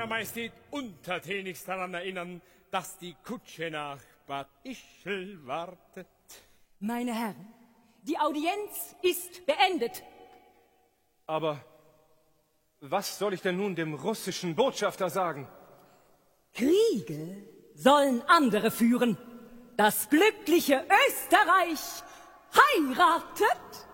Majestät untertänigst daran erinnern, dass die Kutsche nach Bad Ischl wartet. Meine Herren, die Audienz ist beendet. Aber was soll ich denn nun dem russischen Botschafter sagen? Kriege sollen andere führen. Das glückliche Österreich heiratet.